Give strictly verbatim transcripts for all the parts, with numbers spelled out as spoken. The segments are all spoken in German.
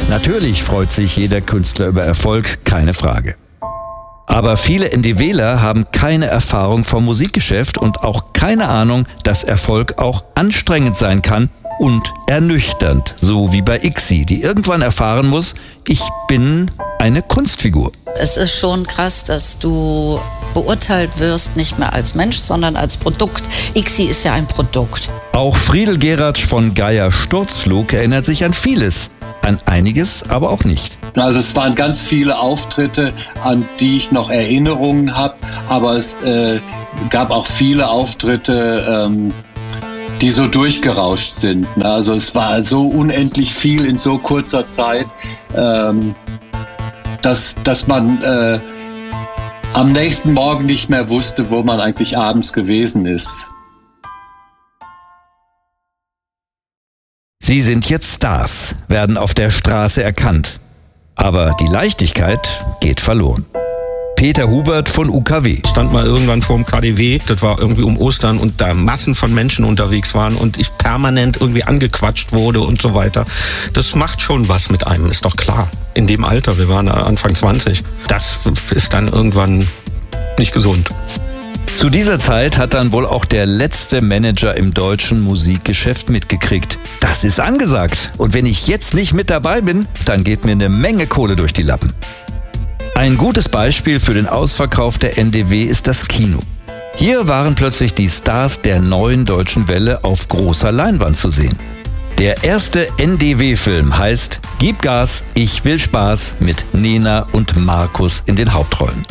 Natürlich freut sich jeder Künstler über Erfolg, keine Frage. Aber viele NDWler haben keine Erfahrung vom Musikgeschäft und auch keine Ahnung, dass Erfolg auch anstrengend sein kann und ernüchternd, so wie bei ICSI, die irgendwann erfahren muss, ich bin eine Kunstfigur. Es ist schon krass, dass du beurteilt wirst, nicht mehr als Mensch, sondern als Produkt. ICSI ist ja ein Produkt. Auch Friedel Geratsch von Geier Sturzflug erinnert sich an vieles, an einiges aber auch nicht. Also es waren ganz viele Auftritte, an die ich noch Erinnerungen habe, aber es äh, gab auch viele Auftritte, ähm, die so durchgerauscht sind. Also es war so unendlich viel in so kurzer Zeit, ähm, dass, dass man äh, am nächsten Morgen nicht mehr wusste, wo man eigentlich abends gewesen ist. Sie sind jetzt Stars, werden auf der Straße erkannt. Aber die Leichtigkeit geht verloren. Peter Hubert von U K W. Ich stand mal irgendwann vor dem K D W, das war irgendwie um Ostern und da Massen von Menschen unterwegs waren und ich permanent irgendwie angequatscht wurde und so weiter. Das macht schon was mit einem, ist doch klar. In dem Alter, wir waren Anfang zwanzig, das ist dann irgendwann nicht gesund. Zu dieser Zeit hat dann wohl auch der letzte Manager im deutschen Musikgeschäft mitgekriegt. Das ist angesagt. Und wenn ich jetzt nicht mit dabei bin, dann geht mir eine Menge Kohle durch die Lappen. Ein gutes Beispiel für den Ausverkauf der N D W ist das Kino. Hier waren plötzlich die Stars der neuen deutschen Welle auf großer Leinwand zu sehen. Der erste N D W-Film heißt Gib Gas, ich will Spaß mit Nena und Markus in den Hauptrollen.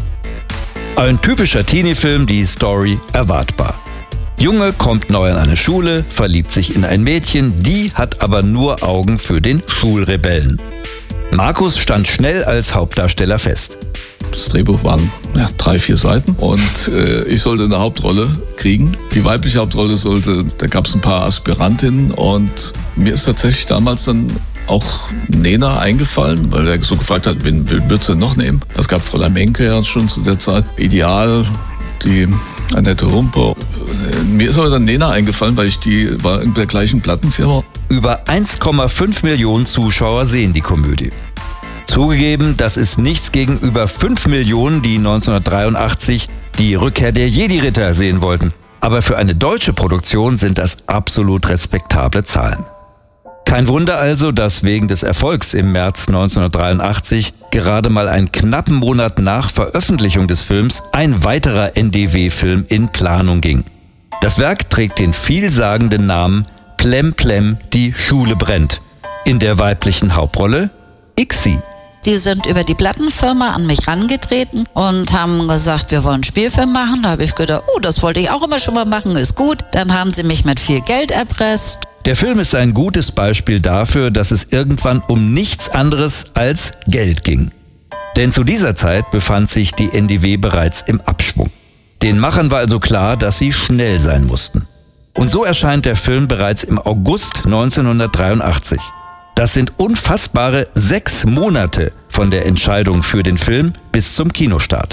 Ein typischer Teenie-Film, die Story erwartbar. Junge kommt neu an eine Schule, verliebt sich in ein Mädchen, die hat aber nur Augen für den Schulrebellen. Markus stand schnell als Hauptdarsteller fest. Das Drehbuch waren ja, drei, vier Seiten und äh, ich sollte eine Hauptrolle kriegen. Die weibliche Hauptrolle sollte, da gab es ein paar Aspirantinnen und mir ist tatsächlich damals dann auch Nena eingefallen, weil er so gefragt hat, wen, wen würdest du denn noch nehmen? Es gab Fräulein Menke ja schon zu der Zeit. Ideal, die Annette Humpe. Mir ist aber dann Nena eingefallen, weil ich die war in der gleichen Plattenfirma. Über eins Komma fünf Millionen Zuschauer sehen die Komödie. Zugegeben, das ist nichts gegenüber fünf Millionen, die neunzehnhundertdreiundachtzig die Rückkehr der Jedi-Ritter sehen wollten. Aber für eine deutsche Produktion sind das absolut respektable Zahlen. Kein Wunder also, dass wegen des Erfolgs im März neunzehnhundertdreiundachtzig gerade mal einen knappen Monat nach Veröffentlichung des Films ein weiterer N D W-Film in Planung ging. Das Werk trägt den vielsagenden Namen Plem Plem, die Schule brennt. In der weiblichen Hauptrolle ICSI. Die sind über die Plattenfirma an mich rangetreten und haben gesagt, wir wollen einen Spielfilm machen. Da habe ich gedacht, oh, das wollte ich auch immer schon mal machen, ist gut. Dann haben sie mich mit viel Geld erpresst. Der Film ist ein gutes Beispiel dafür, dass es irgendwann um nichts anderes als Geld ging. Denn zu dieser Zeit befand sich die N D W bereits im Abschwung. Den Machern war also klar, dass sie schnell sein mussten. Und so erscheint der Film bereits im August neunzehnhundertdreiundachtzig. Das sind unfassbare sechs Monate von der Entscheidung für den Film bis zum Kinostart.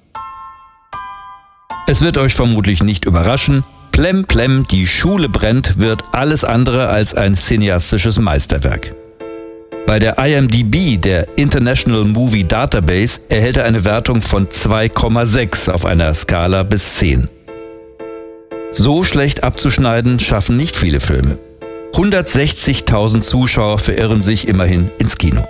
Es wird euch vermutlich nicht überraschen, Plem Plem, die Schule brennt, wird alles andere als ein cineastisches Meisterwerk. Bei der I M D B, der International Movie Database, erhält er eine Wertung von zwei Komma sechs auf einer Skala bis zehn. So schlecht abzuschneiden schaffen nicht viele Filme. hundertsechzigtausend Zuschauer verirren sich immerhin ins Kino.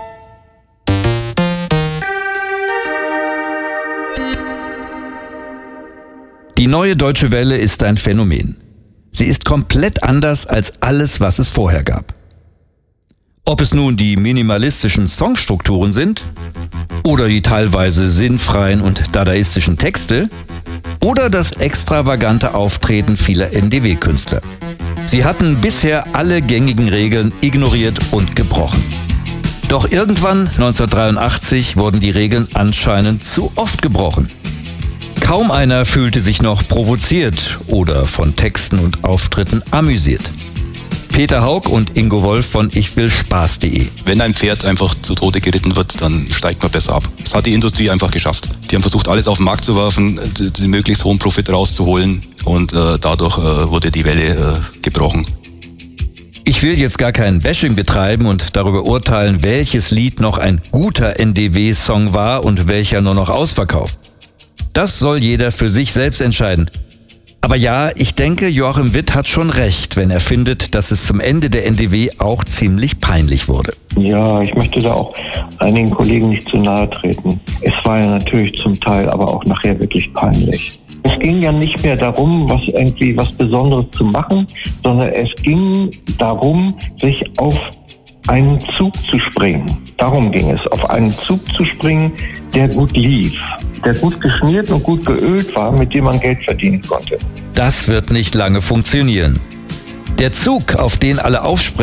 Die neue Deutsche Welle ist ein Phänomen. Sie ist komplett anders als alles, was es vorher gab. Ob es nun die minimalistischen Songstrukturen sind oder die teilweise sinnfreien und dadaistischen Texte oder das extravagante Auftreten vieler N D W-Künstler. Sie hatten bisher alle gängigen Regeln ignoriert und gebrochen. Doch irgendwann, neunzehnhundertdreiundachtzig, wurden die Regeln anscheinend zu oft gebrochen. Kaum einer fühlte sich noch provoziert oder von Texten und Auftritten amüsiert. Peter Haug und Ingo Wolf von ich will Spaß punkt de. Wenn ein Pferd einfach zu Tode geritten wird, dann steigt man besser ab. Das hat die Industrie einfach geschafft. Die haben versucht, alles auf den Markt zu werfen, den möglichst hohen Profit rauszuholen und äh, dadurch äh, wurde die Welle äh, gebrochen. Ich will jetzt gar kein Bashing betreiben und darüber urteilen, welches Lied noch ein guter N D W-Song war und welcher nur noch ausverkauft. Das soll jeder für sich selbst entscheiden. Aber ja, ich denke, Joachim Witt hat schon recht, wenn er findet, dass es zum Ende der N D W auch ziemlich peinlich wurde. Ja, ich möchte da auch einigen Kollegen nicht zu nahe treten. Es war ja natürlich zum Teil aber auch nachher wirklich peinlich. Es ging ja nicht mehr darum, was irgendwie was Besonderes zu machen, sondern es ging darum, sich auf einen Zug zu springen. Darum ging es, auf einen Zug zu springen, der gut lief, der gut geschmiert und gut geölt war, mit dem man Geld verdienen konnte. Das wird nicht lange funktionieren. Der Zug, auf den alle aufspringen,